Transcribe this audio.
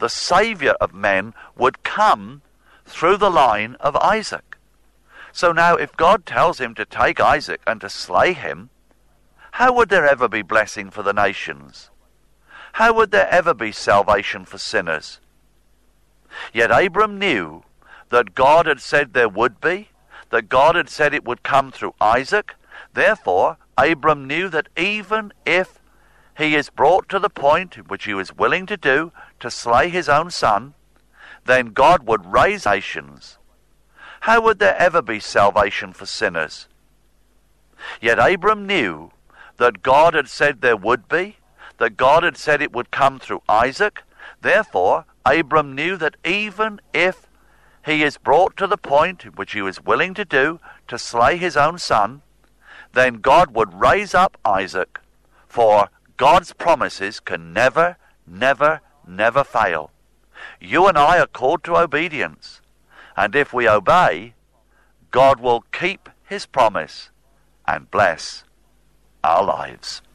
the Saviour of men would come through the line of Isaac. So now if God tells him to take Isaac and to slay him, how would there ever be blessing for the nations? How would there ever be salvation for sinners? Yet Abram knew that God had said there would be, that God had said it would come through Isaac. Therefore, Abram knew that even if he is brought to the point which he was willing to do, to slay his own son, then God would raise nations. How would there ever be salvation for sinners? Yet Abram knew that God had said there would be, that God had said it would come through Isaac. Therefore, Abram knew that even if he is brought to the point which he was willing to do, to slay his own son, then God would raise up Isaac, for God's promises can never, never, never fail. You and I are called to obedience, and if we obey, God will keep his promise and bless our lives.